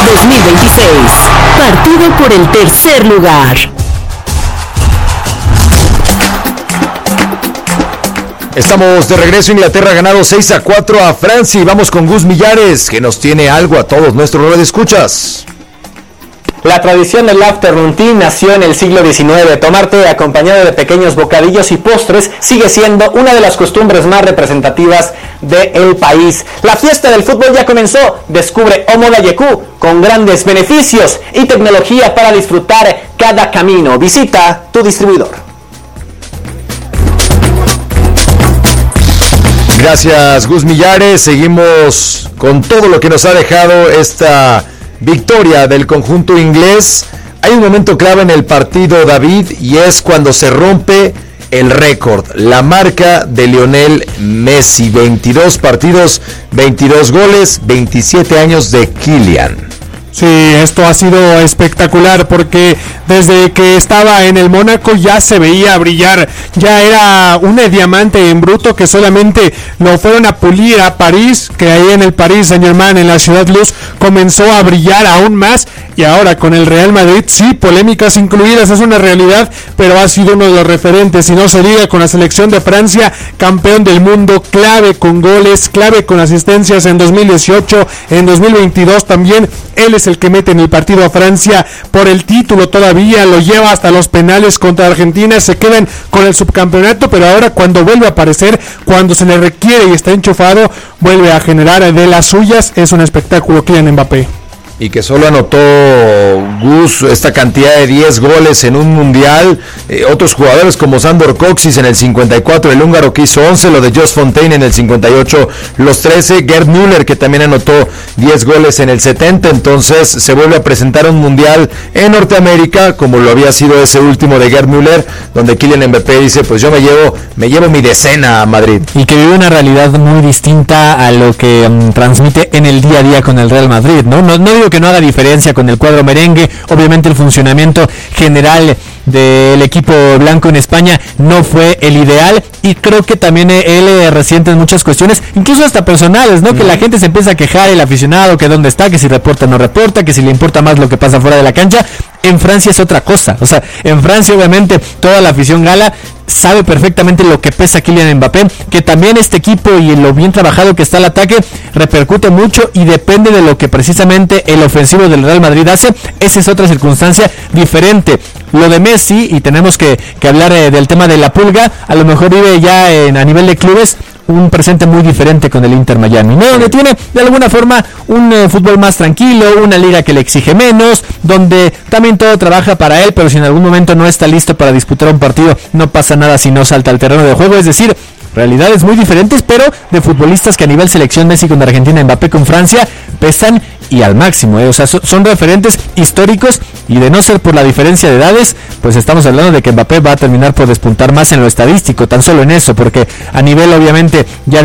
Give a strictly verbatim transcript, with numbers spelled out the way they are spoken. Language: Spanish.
dos mil veintiséis. Partido por el tercer lugar. Estamos de regreso. Inglaterra ha ganado seis a cuatro a Francia y vamos con Gus Millares, que nos tiene algo a todos nuestros radioescuchas. La tradición del afternoon tea nació en el siglo diecinueve. Tomar té acompañado de pequeños bocadillos y postres sigue siendo una de las costumbres más representativas del país. La fiesta del fútbol ya comenzó. Descubre Omoda Yeku con grandes beneficios y tecnología para disfrutar cada camino. Visita tu distribuidor. Gracias, Gus Millares. Seguimos con todo lo que nos ha dejado esta victoria del conjunto inglés. Hay un momento clave en el partido, David, y es cuando se rompe el récord, la marca de Lionel Messi. veintidós partidos, veintidós goles, veintisiete años de Kylian. Sí, esto ha sido espectacular porque desde que estaba en el Mónaco ya se veía brillar, ya era un diamante en bruto que solamente lo fueron a pulir a París, que ahí en el Paris Saint-Germain, en la Ciudad Luz, comenzó a brillar aún más, y ahora con el Real Madrid, sí, polémicas incluidas, es una realidad, pero ha sido uno de los referentes, y no se diga con la selección de Francia, campeón del mundo, clave con goles, clave con asistencias en dos mil dieciocho, en dos mil veintidós también. Él es el que mete en el partido a Francia por el título todavía, lo lleva hasta los penales contra Argentina, se quedan con el subcampeonato, pero ahora cuando vuelve a aparecer, cuando se le requiere y está enchufado, vuelve a generar de las suyas. Es un espectáculo Kylian Mbappé. Y que solo anotó Gus esta cantidad de diez goles en un mundial. Eh, otros jugadores como Sandor Kocsis en el cincuenta y cuatro, el húngaro que hizo once, lo de Jos Fontaine en el cincuenta y ocho, los trece, Gerd Müller que también anotó diez goles en el setenta. Entonces se vuelve a presentar un mundial en Norteamérica como lo había sido ese último de Gerd Müller, donde Kylian Mbappé dice, pues yo me llevo me llevo mi decena a Madrid. Y que vive una realidad muy distinta a lo que um, transmite en el día a día con el Real Madrid, ¿no? No, no digo que no haga diferencia con el cuadro merengue, obviamente el funcionamiento general del equipo blanco en España no fue el ideal, y creo que también él resiente en muchas cuestiones, incluso hasta personales, ¿no? Mm. Que la gente se empieza a quejar, el aficionado, que dónde está, que si reporta o no reporta, que si le importa más lo que pasa fuera de la cancha. En Francia es otra cosa, o sea, en Francia obviamente toda la afición gala sabe perfectamente lo que pesa Kylian Mbappé, que también este equipo y lo bien trabajado que está el ataque repercute mucho y depende de lo que precisamente el ofensivo del Real Madrid hace. Esa es otra circunstancia diferente. Lo de Messi, y tenemos que, que hablar eh, del tema de la Pulga, a lo mejor vive ya en, a nivel de clubes un presente muy diferente con el Inter Miami, ¿no? Donde tiene de alguna forma un eh, fútbol más tranquilo, una liga que le exige menos, donde también todo trabaja para él, pero si en algún momento no está listo para disputar un partido, no pasa nada si no salta al terreno de juego. Es decir, realidades muy diferentes, pero de futbolistas que a nivel selección, Messi con Argentina, Mbappé con Francia, pesan y al máximo, ¿eh? O sea, so, son referentes históricos, y de no ser por la diferencia de edades, pues estamos hablando de que Mbappé va a terminar por despuntar más en lo estadístico, tan solo en eso, porque a nivel obviamente ya